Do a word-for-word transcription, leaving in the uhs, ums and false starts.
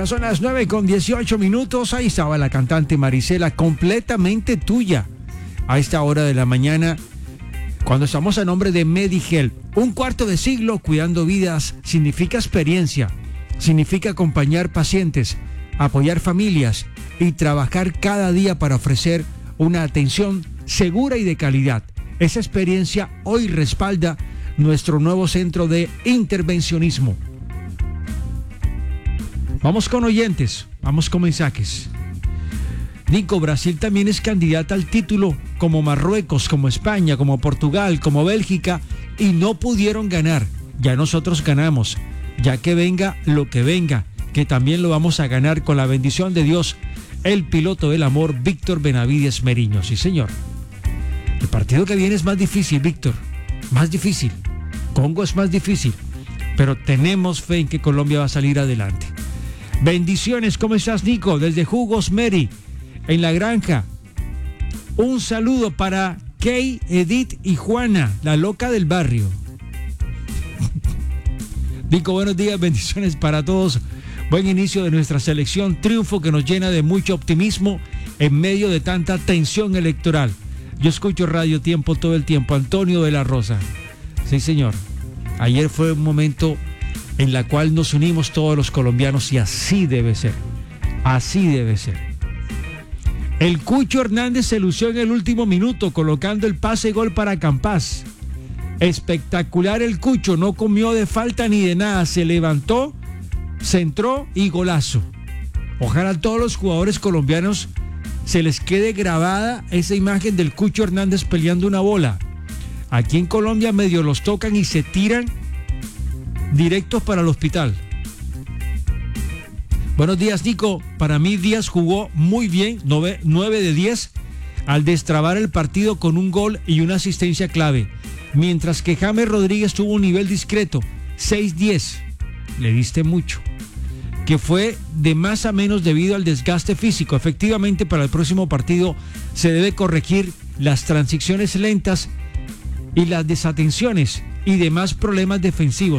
Ya son las nueve con dieciocho minutos. Ahí estaba la cantante Marisela, completamente tuya. A esta hora de la mañana, cuando estamos a nombre de Medigel. Un cuarto de siglo cuidando vidas significa experiencia, significa acompañar pacientes, apoyar familias y trabajar cada día para ofrecer una atención segura y de calidad. Esa experiencia hoy respalda nuestro nuevo centro de intervencionismo. Vamos con oyentes, vamos con mensajes. Nico, Brasil también es candidata al título, como Marruecos, como España, como Portugal, como Bélgica, y no pudieron ganar. Ya nosotros ganamos, ya que venga lo que venga, que también lo vamos a ganar con la bendición de Dios. El piloto del amor, Víctor Benavides Meriño. Sí, señor. El partido que viene es más difícil, Víctor, más difícil. Congo es más difícil, pero tenemos fe en que Colombia va a salir adelante. Bendiciones, ¿cómo estás, Nico? Desde Jugos Mary, en La Granja. Un saludo para Kay, Edith y Juana, la loca del barrio. Nico, buenos días, bendiciones para todos. Buen inicio de nuestra selección, triunfo que nos llena de mucho optimismo en medio de tanta tensión electoral. Yo escucho Radio Tiempo todo el tiempo. Antonio de la Rosa. Sí, señor. Ayer fue un momento en la cual nos unimos todos los colombianos y así debe ser. Así debe ser. El Cucho Hernández se lució en el último minuto colocando el pase gol para Campas. Espectacular el Cucho, no comió de falta ni de nada, se levantó, centró y golazo. Ojalá a todos los jugadores colombianos se les quede grabada esa imagen del Cucho Hernández peleando una bola. Aquí en Colombia medio los tocan y se tiran directos para el hospital. Buenos días, Nico. Para mí Díaz jugó muy bien, nueve de diez, al destrabar el partido con un gol y una asistencia clave. Mientras que James Rodríguez tuvo un nivel discreto, seis diez. Le diste mucho. Que fue de más a menos debido al desgaste físico. Efectivamente, para el próximo partido se debe corregir las transiciones lentas y las desatenciones y demás problemas defensivos.